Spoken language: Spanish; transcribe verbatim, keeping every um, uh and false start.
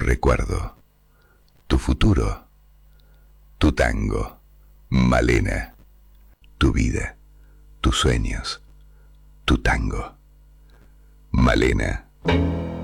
recuerdo, tu futuro, tu tango, Malena, tu vida, tus sueños, tu tango, Malena.